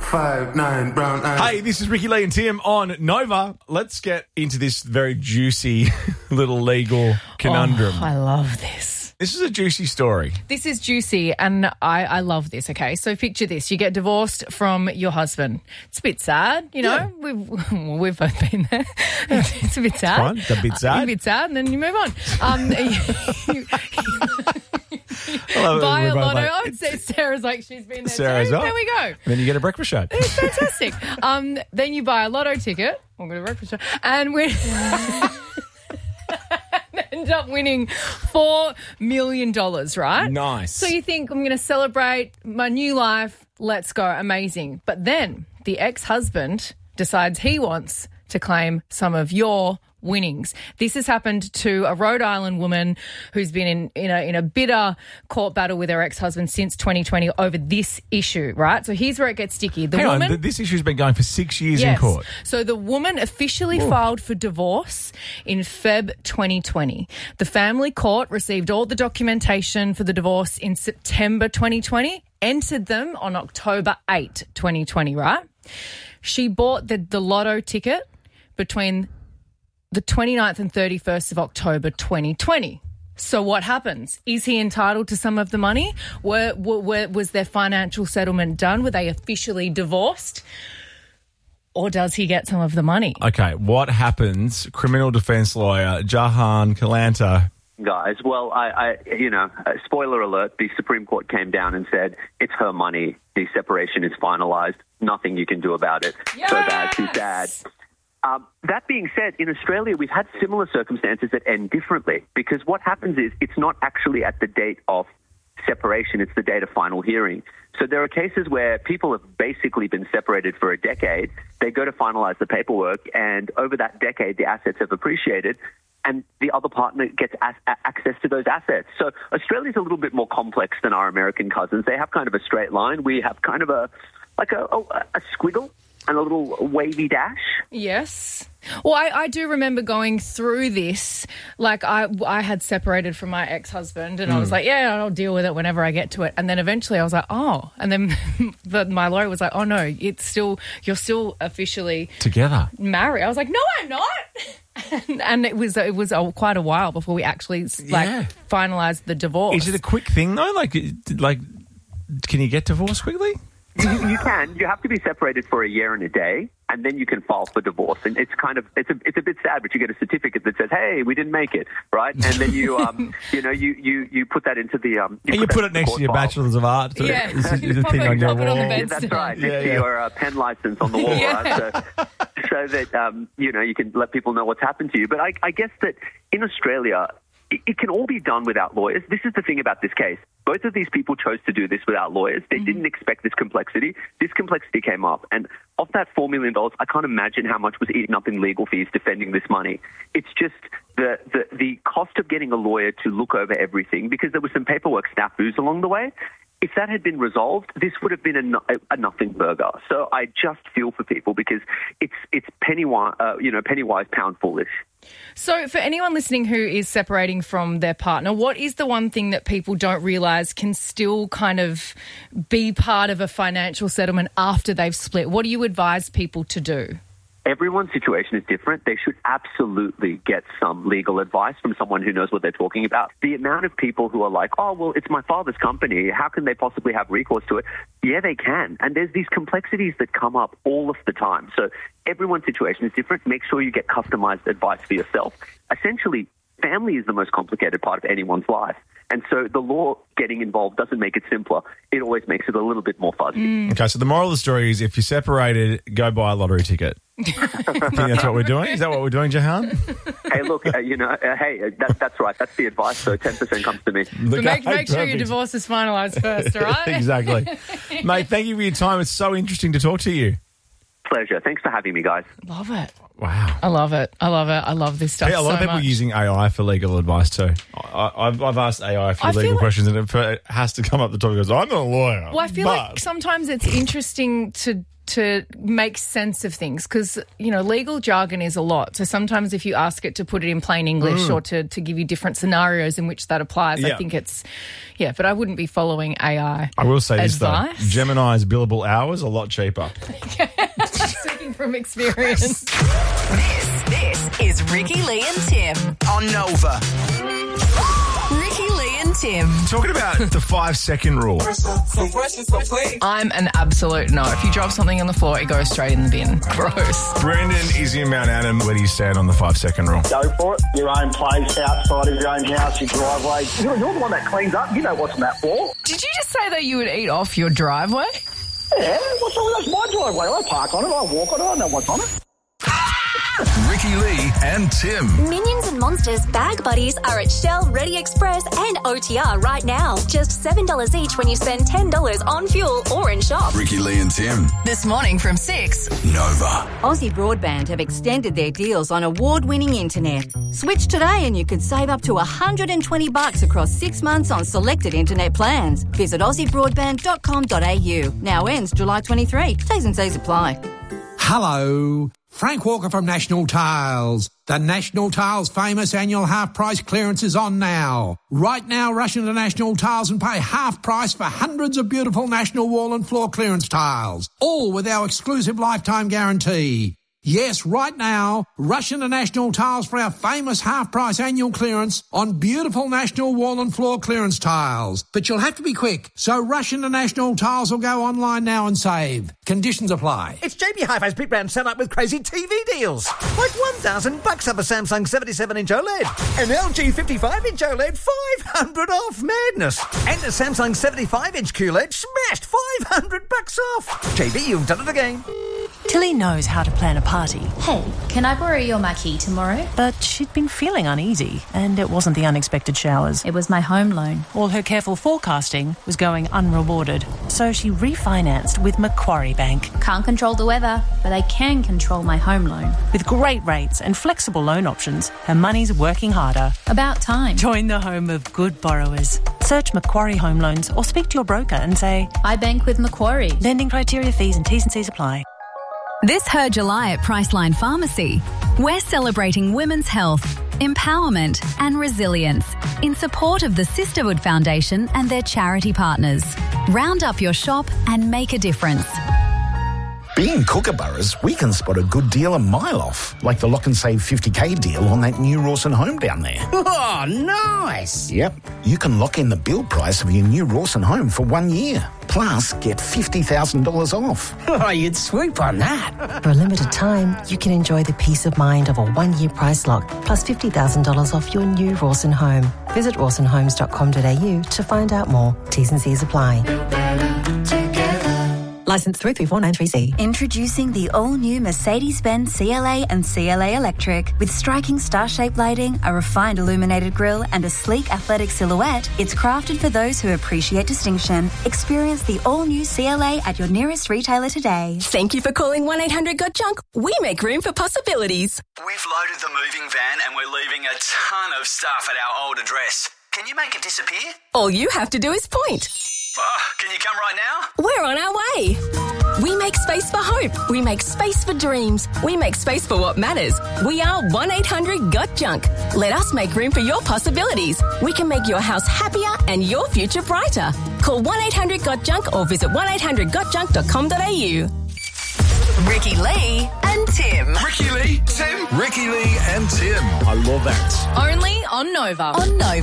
5'9" brown eyes. Hey, this is Ricky Lee and Tim on Nova. Let's get into this very juicy little legal conundrum. Oh, I love this. This is a juicy story. This is juicy, and I love this, okay? So picture this. You get divorced from your husband. It's a bit sad, you know? Yeah. We've both been there. It's a bit sad. It's a bit sad. A bit sad, and then you move on. Hello, Buy a everybody. lotto. I would say Sarah's like she's been there Sarah's too. up. There we go. And then you get a breakfast show. It's fantastic. Then you buy a lotto ticket. I'm going to breakfast show. And we end up winning $4 million, right? Nice. So you think, I'm going to celebrate my new life. Let's go. Amazing. But then the ex-husband decides he wants to claim some of your winnings. This has happened to a Rhode Island woman who's been in a bitter court battle with her ex-husband since 2020 over this issue, right? So here's where it gets sticky. Hang on, this issue's been going for 6 years in court. So the woman officially filed for divorce in Feb 2020. The family court received all the documentation for the divorce in September 2020, entered them on October 8, 2020, right? She bought the lotto ticket between the 29th and 31st of October 2020. So what happens? Is he entitled to some of the money? Was their financial settlement done? Were they officially divorced? Or does he get some of the money? Okay, what happens? Criminal defence lawyer Jahan Kalanta. Guys, well, spoiler alert, the Supreme Court came down and said it's her money. The separation is finalised. Nothing you can do about it. Yes! So bad, too sad. That being said, in Australia, we've had similar circumstances that end differently because what happens is it's not actually at the date of separation, it's the date of final hearing. So there are cases where people have basically been separated for a decade. They go to finalize the paperwork, and over that decade, the assets have appreciated, and the other partner gets access to those assets. So Australia's a little bit more complex than our American cousins. They have kind of a straight line. We have kind of a squiggle and a little wavy dash. Yes. Well, I do remember going through this. Like, I had separated from my ex-husband and I was like, yeah, I'll deal with it whenever I get to it. And then eventually I was like, oh. And then my lawyer was like, oh, no, you're still officially Together. married. I was like, no, I'm not. And it was quite a while before we actually finalised the divorce. Is it a quick thing, though? Like, can you get divorced quickly? You can. You have to be separated for a year and a day, and then you can file for divorce. And it's a bit sad, but you get a certificate that says, "Hey, we didn't make it," right? And then you you put that into the you put it next to your bachelor's of art. Yeah, Is the thing on your pop it on the wall. bed. Yeah, that's right. Next to your pen license on the wall, right? So that you can let people know what's happened to you. But I guess that in Australia, it can all be done without lawyers. This is the thing about this case. Both of these people chose to do this without lawyers. They didn't expect this complexity. This complexity came up. And of that $4 million, I can't imagine how much was eaten up in legal fees defending this money. It's just the cost of getting a lawyer to look over everything, because there was some paperwork snafus along the way. If that had been resolved, this would have been a nothing burger. So I just feel for people because it's penny wise, pound foolish. So for anyone listening who is separating from their partner, what is the one thing that people don't realise can still kind of be part of a financial settlement after they've split? What do you advise people to do? Everyone's situation is different. They should absolutely get some legal advice from someone who knows what they're talking about. The amount of people who are like, oh, well, it's my father's company. How can they possibly have recourse to it? Yeah, they can. And there's these complexities that come up all of the time. So everyone's situation is different. Make sure you get customized advice for yourself. Essentially, family is the most complicated part of anyone's life. And so the law getting involved doesn't make it simpler. It always makes it a little bit more fuzzy. Okay, so the moral of the story is if you're separated, go buy a lottery ticket. I think that's what we're doing. Is that what we're doing, Jahan? Hey, look, that's right. That's the advice. So 10% comes to me. So make sure your divorce is finalised first, all right? Exactly. Mate, thank you for your time. It's so interesting to talk to you. Pleasure. Thanks for having me, guys. Love it. Wow. I love it. I love this stuff. Yeah, a lot of people much. using AI for legal advice too. I've asked AI a few legal questions and it has to come up the top and goes, I'm not a lawyer. Well, I feel like sometimes it's interesting to to make sense of things because, legal jargon is a lot. So sometimes if you ask it to put it in plain English or to give you different scenarios in which that applies, I think it's, but I wouldn't be following AI. I will say advice. this, though. Gemini's billable hours are a lot cheaper. Speaking from experience. This is Ricky, Lee and Tim on Nova. Ricky, Lee and Tim. Talking about the 5-second rule. I'm an absolute no. If you drop something on the floor, it goes straight in the bin. Gross. Brendan is in Mount Adam. Where do you stand on the 5-second rule? Go for it. Your own place, outside of your own house, your driveway. You're the one that cleans up. You know what's on that floor. Did you just say that you would eat off your driveway? Yeah, what's wrong? That's my driveway. I park on it. I walk on it. I know what's on it. Ricky Lee and Tim. Minions and Monsters Bag Buddies are at Shell, Ready Express and OTR right now. Just $7 each when you spend $10 on fuel or in shop. Ricky Lee and Tim. This morning from 6. Nova. Aussie Broadband have extended their deals on award-winning internet. Switch today and you could save up to $120 across 6 months on selected internet plans. Visit aussiebroadband.com.au. Now ends July 23. T's and C's apply. Hello. Frank Walker from National Tiles. The National Tiles famous annual half-price clearance is on now. Right now, rush into National Tiles and pay half price for hundreds of beautiful National wall and floor clearance tiles, all with our exclusive lifetime guarantee. Yes, right now, rush into National Tiles for our famous half-price annual clearance on beautiful National wall and floor clearance tiles. But you'll have to be quick, so rush into National Tiles or go online now and save. Conditions apply. It's JB Hi-Fi's Big Brand set up with crazy TV deals. Like $1,000 off a Samsung 77-inch OLED. An LG 55-inch OLED, $500 off. Madness. And a Samsung 75-inch QLED smashed $500 off. JB, you've done it again. Tilly knows how to plan a party. Hey, can I borrow your marquee tomorrow? But she'd been feeling uneasy, and it wasn't the unexpected showers. It was my home loan. All her careful forecasting was going unrewarded, so she refinanced with Macquarie Bank. Can't control the weather, but I can control my home loan. With great rates and flexible loan options, her money's working harder. About time. Join the home of good borrowers. Search Macquarie Home Loans or speak to your broker and say, I bank with Macquarie. Lending criteria, fees and T's and C's apply. This Her July at Priceline Pharmacy. We're celebrating women's health, empowerment and resilience in support of the Sisterhood Foundation and their charity partners. Round up your shop and make a difference. Being Kookaburras, we can spot a good deal a mile off, like the Lock and Save 50k deal on that new Rawson home down there. Oh, nice! Yep, you can lock in the build price of your new Rawson home for 1 year. Plus, get $50,000 off. Oh, you'd swoop on that. For a limited time, you can enjoy the peace of mind of a 1-year price lock, plus $50,000 off your new Rawson home. Visit rawsonhomes.com.au to find out more. T's and C's apply. Licence 334930C. Introducing the all-new Mercedes-Benz CLA and CLA Electric. With striking star-shaped lighting, a refined illuminated grille and a sleek athletic silhouette, it's crafted for those who appreciate distinction. Experience the all-new CLA at your nearest retailer today. Thank you for calling 1-800-GOT-JUNK. We make room for possibilities. We've loaded the moving van and we're leaving a ton of stuff at our old address. Can you make it disappear? All you have to do is point. Can you come right now? We're on our way. We make space for hope. We make space for dreams. We make space for what matters. We are 1-800-GOT-JUNK. Let us make room for your possibilities. We can make your house happier and your future brighter. Call 1-800-GOT-JUNK or visit 1-800-GOT-JUNK.com.au. Ricky Lee and Tim. Ricky Lee, Tim. Ricky Lee and Tim. I love that. Only on Nova. On Nova.